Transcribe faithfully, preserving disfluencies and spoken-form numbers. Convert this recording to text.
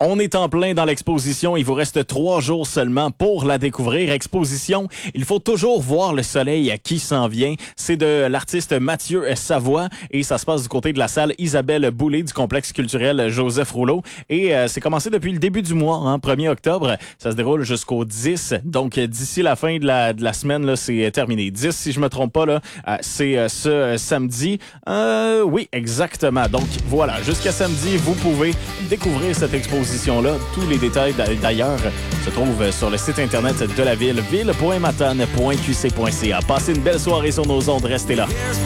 On est en plein dans l'exposition. Il vous reste trois jours seulement pour la découvrir. Exposition, il faut toujours voir le soleil qui s'en vient. C'est de l'artiste Mathieu Savoie et ça se passe du côté de la salle Isabelle Boulay du complexe culturel Joseph Rouleau. Et euh, c'est commencé depuis le début du mois, hein, premier octobre. Ça se déroule jusqu'au dix. Donc d'ici la fin de la, de la semaine, là, c'est terminé. dix, si je me trompe pas, là, euh, c'est euh, ce euh, samedi. Euh, oui, exactement. Donc voilà, jusqu'à samedi, vous pouvez découvrir cette exposition. Là. Tous les détails d'ailleurs se trouvent sur le site internet de la ville, ville point matane point q c point c a. Passez une belle soirée sur nos ondes, restez là.